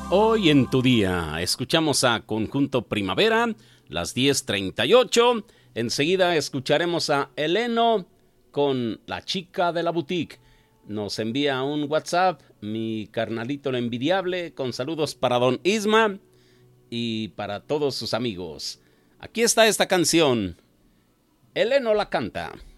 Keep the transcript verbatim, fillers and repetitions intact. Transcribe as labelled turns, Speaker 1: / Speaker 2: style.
Speaker 1: Hoy en tu día escuchamos a Conjunto Primavera, las diez treinta y ocho. Enseguida escucharemos a Eleno con La Chica de la Boutique. Nos envía un WhatsApp, mi carnalito lo envidiable, con saludos para don Isma y para todos sus amigos. Aquí está esta canción. Eleno la canta.